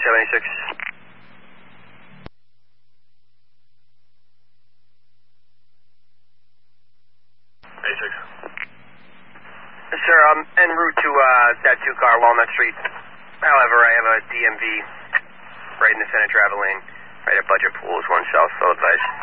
176. Sir, I'm en route to that 2-car Walnut Street. However, I have a DMV right in the center travel lane, right at Budget Pools, 1 south, so advice.